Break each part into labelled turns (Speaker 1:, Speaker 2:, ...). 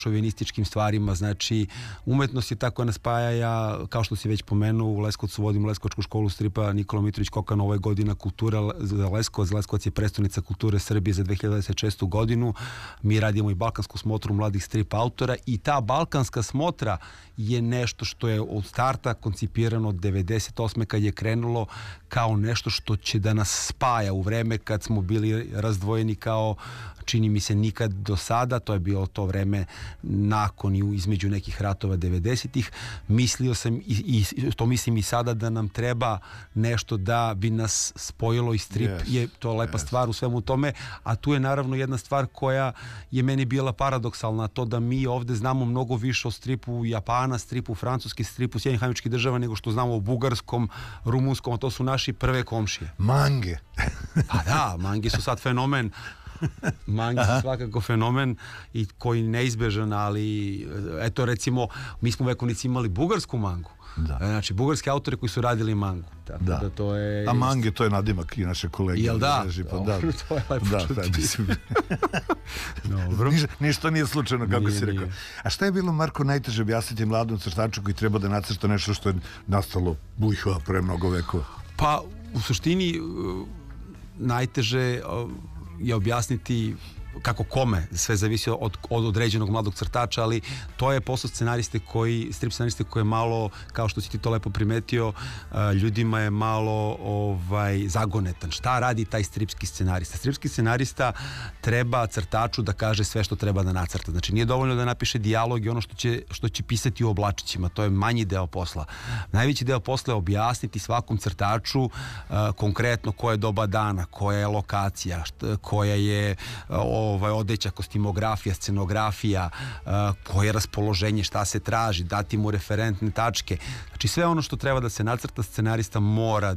Speaker 1: šovinističkim stvarima, znači umetnost je tako nas spaja. Ja, kao što si već pomenuo, u Leskovcu vodim Leskovačku školu stripa Nikola Mitrović Kokan, ovo je godina kultura za Leskovac. Leskovac je prestonica kulture Srbije za 2026. godinu. Mi radimo i balkansku smotru mladih strip autora i ta balkanska smotra je nešto što je od starta koncipirano od 98. kad je krenulo kao nešto što će da nas spaja u vreme kad smo bili razdvojeni kao, čini mi se, nikad do sada. To je bilo to vreme nakon i između nekih ratova 90-ih. Mislio sam i to mislim i sada da nam treba nešto da bi nas spojilo i strip je to lepa stvar u svemu tome, a tu je naravno jedna stvar koja je meni bila paradoksalna, to da mi ovde znamo mnogo više o stripu Japana, stripu Francuski, stripu Sjedinjenih Američkih Država nego što znamo o bugarskom, rumunskom, a to su naši prve komšije.
Speaker 2: Mange.
Speaker 1: Pa da, mange su sad fenomen. Mangi su svakako fenomen i koji neizbežan, ali eto recimo mi smo vekovnici imali bugarsku mangu. Da. Znači bugarski autori koji su radili mangu. Tako da to je...
Speaker 2: A mange to je nadimak i naše kolege.
Speaker 1: Jel da?
Speaker 2: Pa da.
Speaker 1: To je lepo čuti.
Speaker 2: Dobro. Ništa nije slučajno, kako si rekao. A šta je bilo, Marko, najteže objasniti mladom crtaču koji treba da nacrta nešto što je nastalo bujhova pre mnogo vekova?
Speaker 1: Pa u suštini najteže je objasniti kako kome, sve zavisi od određenog mladog crtača, ali to je posao scenariste strip scenariste koji je malo, kao što si ti to lepo primetio, ljudima je malo zagonetan. Šta radi taj stripski scenarista? Stripski scenarista treba crtaču da kaže sve što treba da nacrta. Znači nije dovoljno da napiše dijalog i ono što će pisati u oblačićima, to je manji deo posla. Najveći deo posla je objasniti svakom crtaču konkretno koja je doba dana, koja je lokacija, koja je odeća, kostimografija, scenografija, koje je raspoloženje, šta se traži, dati mu referentne tačke. Znači sve ono što treba da se nacrta, scenarista mora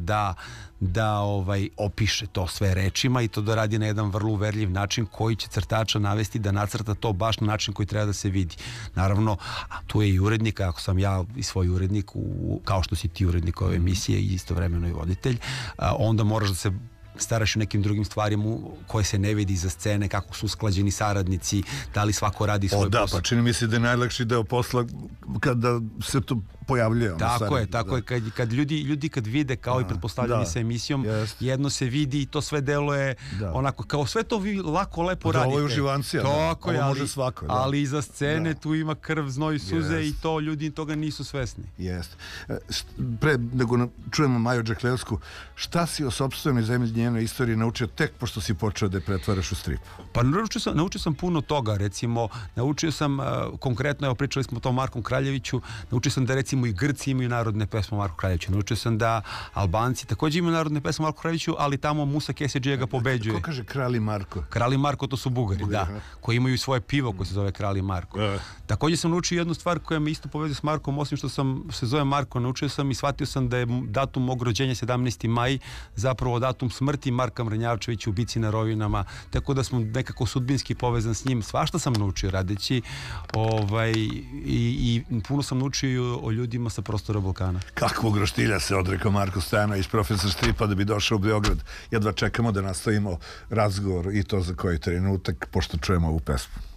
Speaker 1: da opiše to sve rečima i to da radi na jedan vrlo uverljiv način koji će crtača navesti da nacrta to baš na način koji treba da se vidi. Naravno, tu je i urednik, ako sam ja i svoj urednik, kao što si ti urednik ove emisije i istovremeno i voditelj, onda moraš da se staraš o nekim drugim stvarima koje se ne vidi iza scene, kako su usklađeni saradnici, da li svako radi svoj posao.
Speaker 2: Pa čini mi se da je najlakši deo posla kada se to pojavljuje.
Speaker 1: Tako je, kad ljudi kad vide, kao i pretpostavljanje sa emisijom, jedno se vidi i to sve deluje onako, kao sve to vi lako, lepo radite.
Speaker 2: Ovo je uživancija, ovo može svako.
Speaker 1: Ali iza scene tu ima krv, znoj, suze i to ljudi toga nisu svesni.
Speaker 2: Jeste. Pre nego čujemo Maju Džaklevsku, šta si o sopstvenoj zemlji, njenoj istoriji naučio tek pošto si počeo da je pretvaraš u strip?
Speaker 1: Pa naučio sam puno toga, recimo naučio sam konkretno, evo pričali smo o tom Markom Kraljeviću, naučio sam da recimo i Grci imaju narodne pesme o Marku Kraljeviću, naučio sam da Albanci također imaju narodne pesme o Marku Kraljeviću, ali tamo Musa Kesedžija ga pobeđuje.
Speaker 2: Ko kaže Kralj Marko?
Speaker 1: Kralj Marko, to su Bugari, koji imaju svoje pivo koje se zove Kralj Marko. Također sam naučio jednu stvar koja me isto povezuje s Markom, osim što se zove Marko, naučio sam i shvatio sam da je datum mog rođenja 17. maj zapravo datum smrti Marka Mrnjavčevića u bici na Rovinama, tako da smo nekako sudbinski povezan s njim. Svašta sam naučio radeći i puno sam naučio o ljudima sa prostora Balkana.
Speaker 2: Kakvog roštilja se odrekao Marko Stojanović, profesor stripa, da bi došao u Beograd. Jedva čekamo da nastavimo razgovor i to za koji trenutak, pošto čujemo ovu pesmu.